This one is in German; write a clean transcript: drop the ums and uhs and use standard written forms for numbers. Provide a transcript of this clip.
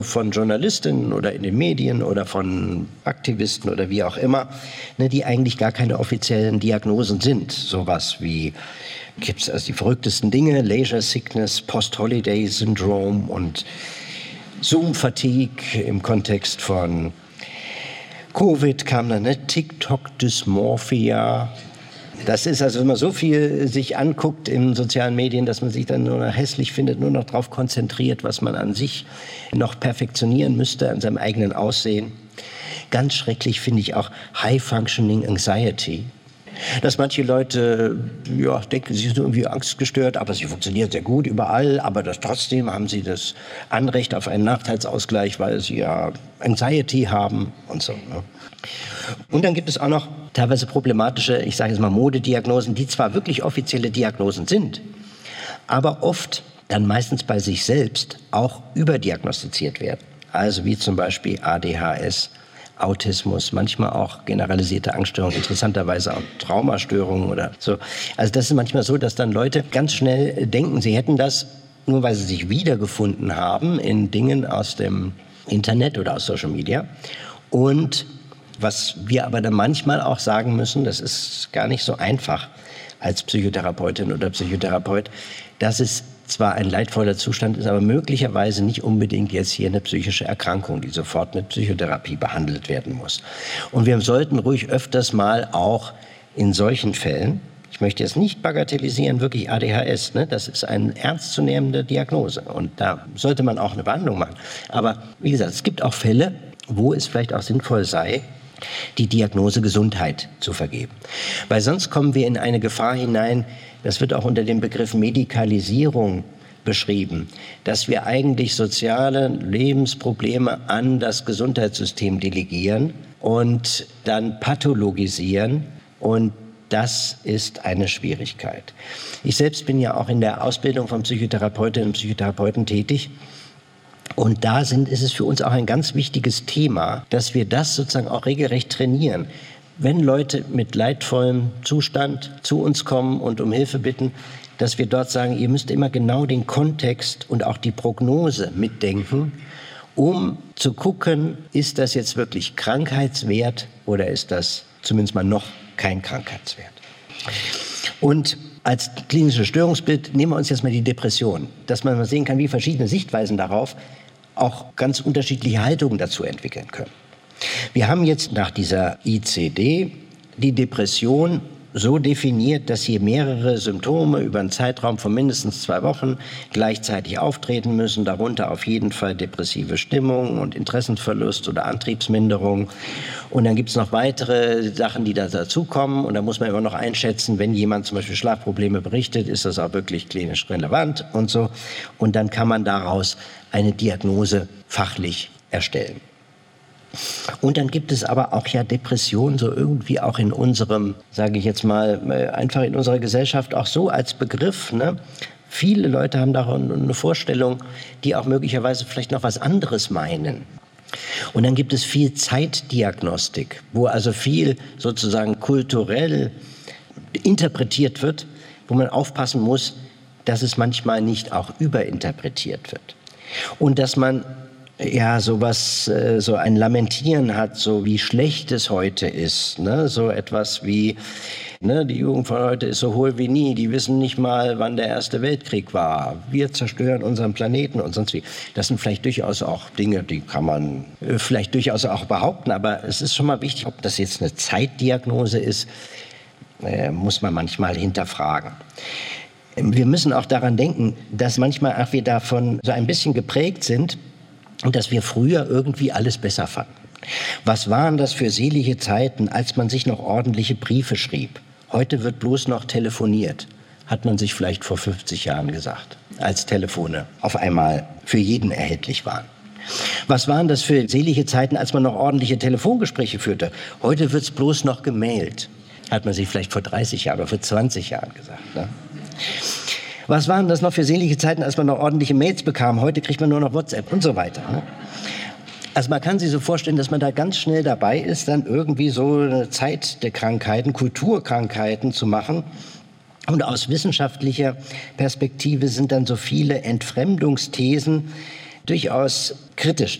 von Journalistinnen oder in den Medien oder von Aktivisten oder wie auch immer, die eigentlich gar keine offiziellen Diagnosen sind. Sowas wie, gibt es also die verrücktesten Dinge, Leisure Sickness, Post-Holiday Syndrome und Zoom-Fatigue im Kontext von Covid kam dann, TikTok-Dysmorphia. Das ist also, wenn man so viel sich anguckt in sozialen Medien, dass man sich dann nur noch hässlich findet, nur noch darauf konzentriert, was man an sich noch perfektionieren müsste, an seinem eigenen Aussehen. Ganz schrecklich finde ich auch High-Functioning Anxiety. Dass manche Leute denken, sie sind irgendwie angstgestört, aber sie funktionieren sehr gut überall, aber trotzdem haben sie das Anrecht auf einen Nachteilsausgleich, weil sie ja Anxiety haben und so. Ne? Und dann gibt es auch noch teilweise problematische, ich sage jetzt mal Modediagnosen, die zwar wirklich offizielle Diagnosen sind, aber oft dann meistens bei sich selbst auch überdiagnostiziert werden. Also wie zum Beispiel ADHS, Autismus, manchmal auch generalisierte Angststörungen, interessanterweise auch Traumastörungen oder so. Also das ist manchmal so, dass dann Leute ganz schnell denken, sie hätten das, nur weil sie sich wiedergefunden haben in Dingen aus dem Internet oder aus Social Media. Und was wir aber dann manchmal auch sagen müssen, das ist gar nicht so einfach als Psychotherapeutin oder Psychotherapeut, dass es zwar ein leidvoller Zustand ist, aber möglicherweise nicht unbedingt jetzt hier eine psychische Erkrankung, die sofort mit Psychotherapie behandelt werden muss. Und wir sollten ruhig öfters mal auch in solchen Fällen, ich möchte jetzt nicht bagatellisieren, wirklich ADHS, das ist eine ernstzunehmende Diagnose und da sollte man auch eine Behandlung machen. Aber wie gesagt, es gibt auch Fälle, wo es vielleicht auch sinnvoll sei, die Diagnose Gesundheit zu vergeben. Weil sonst kommen wir in eine Gefahr hinein, das wird auch unter dem Begriff Medikalisierung beschrieben, dass wir eigentlich soziale Lebensprobleme an das Gesundheitssystem delegieren und dann pathologisieren, und das ist eine Schwierigkeit. Ich selbst bin ja auch in der Ausbildung von Psychotherapeutinnen und Psychotherapeuten tätig. Und da ist es für uns auch ein ganz wichtiges Thema, dass wir das sozusagen auch regelrecht trainieren. Wenn Leute mit leidvollem Zustand zu uns kommen und um Hilfe bitten, dass wir dort sagen, ihr müsst immer genau den Kontext und auch die Prognose mitdenken, um zu gucken, ist das jetzt wirklich krankheitswert oder ist das zumindest mal noch kein Krankheitswert. Und als klinisches Störungsbild nehmen wir uns jetzt mal die Depression, dass man mal sehen kann, wie verschiedene Sichtweisen darauf auch ganz unterschiedliche Haltungen dazu entwickeln können. Wir haben jetzt nach dieser ICD die Depression so definiert, dass hier mehrere Symptome über einen Zeitraum von mindestens 2 Wochen gleichzeitig auftreten müssen, darunter auf jeden Fall depressive Stimmung und Interessenverlust oder Antriebsminderung. Und dann gibt es noch weitere Sachen, die da dazukommen. Und da muss man immer noch einschätzen, wenn jemand zum Beispiel Schlafprobleme berichtet, ist das auch wirklich klinisch relevant und so. Und dann kann man daraus eine Diagnose fachlich erstellen. Und dann gibt es aber auch ja Depressionen so irgendwie auch in unserem, sage ich jetzt mal, einfach in unserer Gesellschaft auch so als Begriff. Viele Leute haben da eine Vorstellung, die auch möglicherweise vielleicht noch was anderes meinen. Und dann gibt es viel Zeitdiagnostik, wo also viel sozusagen kulturell interpretiert wird, wo man aufpassen muss, dass es manchmal nicht auch überinterpretiert wird. Und dass man so ein Lamentieren hat, so wie schlecht es heute ist, so etwas wie, die Jugend von heute ist so hohl wie nie, die wissen nicht mal, wann der Erste Weltkrieg war, wir zerstören unseren Planeten und sonst wie. Das sind vielleicht durchaus auch Dinge, die kann man vielleicht durchaus auch behaupten, aber es ist schon mal wichtig, ob das jetzt eine Zeitdiagnose ist, muss man manchmal hinterfragen. Wir müssen auch daran denken, dass manchmal auch wir davon so ein bisschen geprägt sind, und dass wir früher irgendwie alles besser fanden. Was waren das für selige Zeiten, als man sich noch ordentliche Briefe schrieb? Heute wird bloß noch telefoniert, hat man sich vielleicht vor 50 Jahren gesagt, als Telefone auf einmal für jeden erhältlich waren. Was waren das für selige Zeiten, als man noch ordentliche Telefongespräche führte? Heute wird's bloß noch gemailt, hat man sich vielleicht vor 30 Jahren oder vor 20 Jahren gesagt. Was waren das noch für selige Zeiten, als man noch ordentliche Mails bekam? Heute kriegt man nur noch WhatsApp und so weiter. Also man kann sich so vorstellen, dass man da ganz schnell dabei ist, dann irgendwie so eine Zeit der Krankheiten, Kulturkrankheiten zu machen. Und aus wissenschaftlicher Perspektive sind dann so viele Entfremdungsthesen durchaus kritisch